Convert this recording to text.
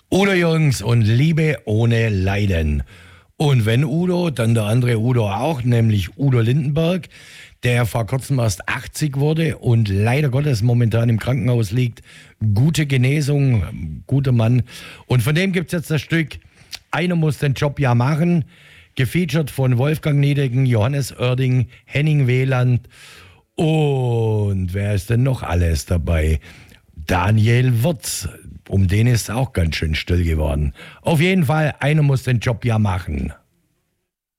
Udo Jürgens und Liebe ohne Leiden. Und wenn Udo, dann der andere Udo auch, nämlich Udo Lindenberg, der vor kurzem erst 80 wurde und leider Gottes momentan im Krankenhaus liegt. Gute Genesung, guter Mann. Und von dem gibt es jetzt das Stück Einer muss den Job ja machen, gefeatured von Wolfgang Niedecken, Johannes Oerding, Henning Wieland und wer ist denn noch alles dabei? Daniel Wirtz, um den ist auch ganz schön still geworden. Auf jeden Fall, einer muss den Job ja machen.